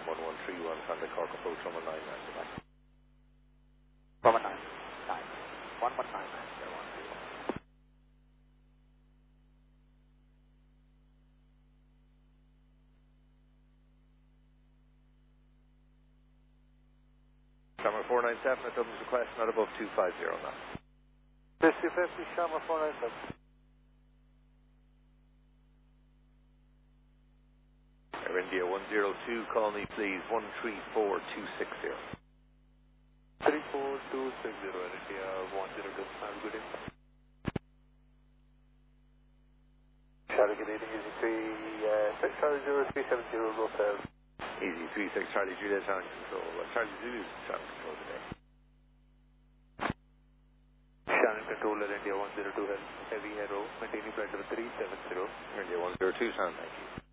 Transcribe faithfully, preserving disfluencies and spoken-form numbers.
M one one three one, contact Cork approach one one nine nine. one one nine nine. one one nine nine zero one three one. Shamrock four nine seven at Dublin's request, not above two five zero now. fifty fifty, Shamrock four nine seven. Air India one zero two, call me please, one three four two six zero. three four two six zero, Air India one zero two, have a good day. Charlie, good evening, Easy three, uh, six Charlie zero three seven zero, go seven. Easy three six Charlie Juliet on control. Uh, Charlie Zulu on control today. Shannon controller India one zero two, heavy arrow, maintaining flight level three seven zero. India one zero two, sound, thank you.